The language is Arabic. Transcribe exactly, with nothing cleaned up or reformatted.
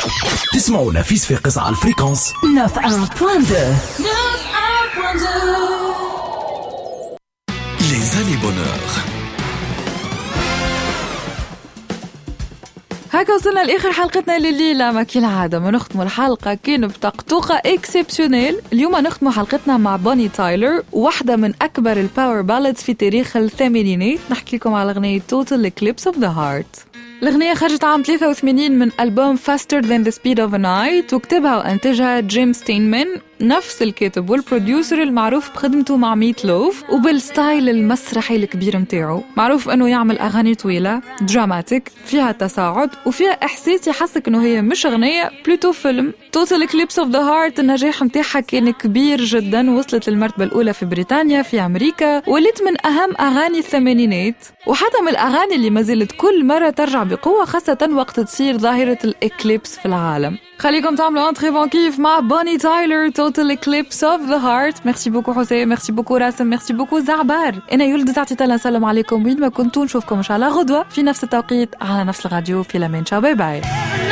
تسمعونا في صفاقس على الفريكونس تسعة فاصلة اثنين. Les années bonheur. هكا وصلنا لآخر حلقتنا لليلة. ما كي العادة ما نختموا الحلقة كين بتقطوقة اكسبسيونيل. اليوم نختموا حلقتنا مع بوني تايلر، واحدة من أكبر الباور بالادز في تاريخ الثمانينات. نحكي لكم على أغنية Total Eclipse of the Heart. الأغنية خرجت عام ثلاثة وثمانين من ألبوم Faster Than the Speed of a Night، وكتبها وأنتجها جيم ستينمان، نفس الكاتب والبروديوسر المعروف بخدمته مع ميت لوف وبالستايل المسرحي الكبير متاعه. معروف أنه يعمل أغاني طويلة دراماتيك فيها تصاعد وفيها إحساس يحسك أنه هي مش أغنية بلوتو فيلم. Total Eclipse of the Heart النجاح متاعها كان كبير جدا، وصلت للمرتبة الأولى في بريطانيا في أمريكا، ولت من أهم أغاني الثمانينات، وحتى من الأغاني اللي ما زالت كل مرة ترجع بقوة، خاصة وقت تصير ظاهرة الإكليبس في العالم. خليكم تعملوا انتري فون كيف مع بوني تايلر Total Eclipse of the Heart. ميرسي بوكو حسين، ميرسي بوكو راسم، ميرسي بوكو زعبار. انا يولد عطيتها نسلم عليكم وين ما كنتوا، نشوفكم ان شاء الله غدوة في نفس التوقيت على نفس الراديو. في الامان، شاو، باي باي.